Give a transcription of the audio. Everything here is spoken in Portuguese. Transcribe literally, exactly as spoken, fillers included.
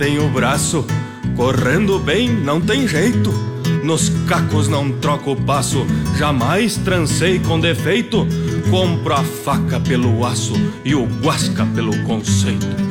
tenho braço, correndo bem não tem jeito. Nos cacos não troco o passo, jamais trancei com defeito. Compro a faca pelo aço e o guasca pelo conceito.